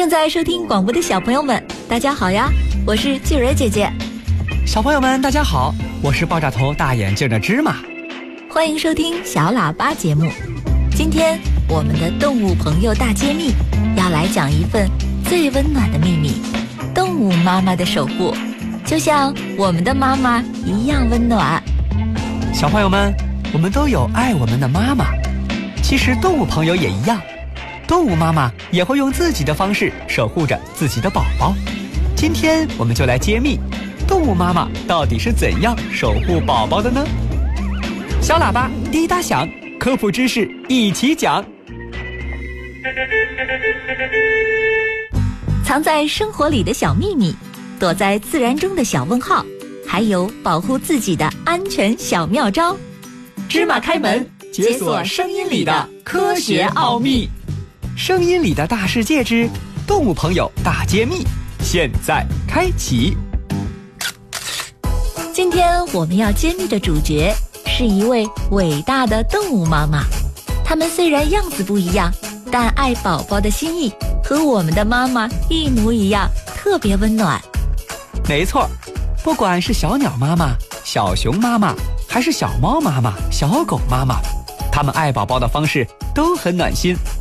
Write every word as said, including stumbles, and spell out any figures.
正在收听广播的小朋友们，大家好呀，我是静蕊姐姐。 小朋友们，大家好，我是爆炸头大眼镜的芝麻。 欢迎收听小喇叭节目。今天我们的动物朋友大揭秘要来讲一份最温暖的秘密，动物妈妈的守护，就像我们的妈妈一样温暖。 小朋友们，我们都有爱我们的妈妈，其实动物朋友也一样，动物妈妈也会用自己的方式守护着自己的宝宝。今天我们就来揭秘，动物妈妈到底是怎样守护宝宝的呢？小喇叭滴答响，科普知识一起讲。 藏在生活里的小秘密，躲在自然中的小问号，还有保护自己的安全小妙招。芝麻开门，解锁声音里的科学奥秘。 声音里的大世界之动物朋友大揭秘，现在开启。 今天我们要揭秘的主角是一位伟大的动物妈妈。她们虽然样子不一样，但爱宝宝的心意和我们的妈妈一模一样，特别温暖。 没错，不管是小鸟妈妈、小熊妈妈，还是小猫妈妈、小狗妈妈，她们爱宝宝的方式都很暖心，